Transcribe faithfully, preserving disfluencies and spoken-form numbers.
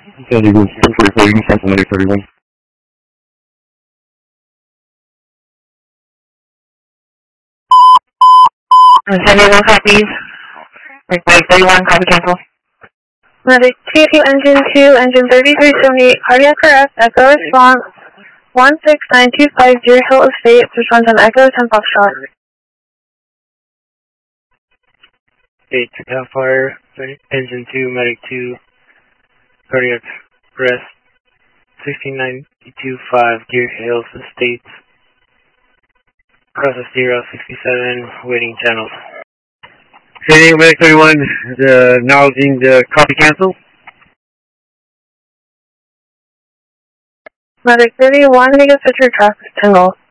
San Diego, ten forty-four, you can cancel Medic thirty-one. San Diego, copies. Medic thirty-one, copy cancel. Medic T Q engine two, engine thirty-three seventy-eight, cardiac arrest, echo response, one six nine two five, Deer Hill Estate, response on echo, ten Foxtrot. eight, Cal Fire, engine two, medic two, cardiac arrest, sixteen ninety-two five, Deer Hills Estates, process zero sixty-seven, waiting channels. San Diego, Medic thirty-one, uh, acknowledging the copy cancel. Medic thirty-one, make a switcher traffic single.